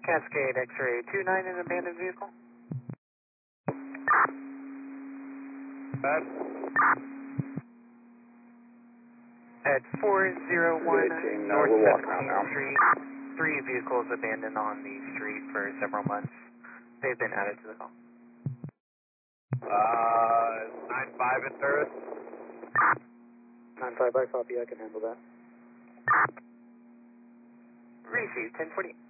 Cascade X-ray 29 in abandoned vehicle. Bad. At 401 18, North we're walking out 17th now. Street, 3 vehicles abandoned on the street for several months. They've been added to the call. 9-5 in service. 9-5, I copy, I can handle that. Received, 1040.